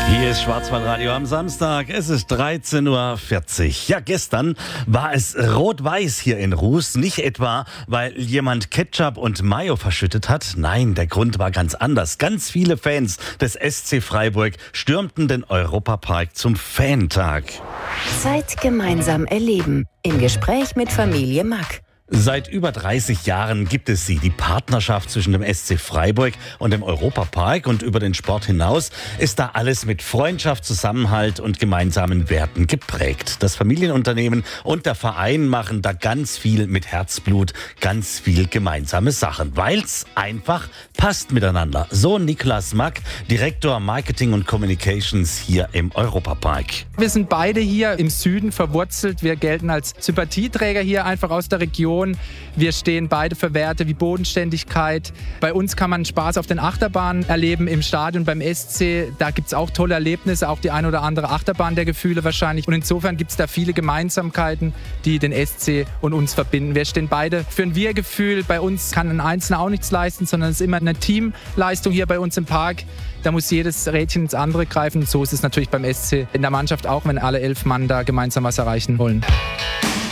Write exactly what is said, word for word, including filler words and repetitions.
Hier ist Schwarzwaldradio am Samstag. Es ist dreizehn Uhr vierzig. Ja, gestern war es rot-weiß hier in Ruß. Nicht etwa, weil jemand Ketchup und Mayo verschüttet hat. Nein, der Grund war ganz anders. Ganz viele Fans des S C Freiburg stürmten den Europapark zum Fantag. Zeit gemeinsam erleben. Im Gespräch mit Familie Mack. Seit über dreißig Jahren gibt es sie, die Partnerschaft zwischen dem S C Freiburg und dem Europapark. Und über den Sport hinaus ist da alles mit Freundschaft, Zusammenhalt und gemeinsamen Werten geprägt. Das Familienunternehmen und der Verein machen da ganz viel mit Herzblut, ganz viel gemeinsame Sachen, weil's einfach passt miteinander. So Niklas Mack, Direktor Marketing und Communications hier im Europapark. Wir sind beide hier im Süden verwurzelt. Wir gelten als Sympathieträger hier einfach aus der Region. Wir stehen beide für Werte wie Bodenständigkeit. Bei uns kann man Spaß auf den Achterbahnen erleben im Stadion beim S C. Da gibt es auch tolle Erlebnisse, auch die ein oder andere Achterbahn der Gefühle wahrscheinlich. Und insofern gibt es da viele Gemeinsamkeiten, die den S C und uns verbinden. Wir stehen beide für ein Wir-Gefühl. Bei uns kann ein Einzelner auch nichts leisten, sondern es ist immer eine Teamleistung hier bei uns im Park. Da muss jedes Rädchen ins andere greifen. So ist es natürlich beim S C in der Mannschaft auch, wenn alle elf Mann da gemeinsam was erreichen wollen.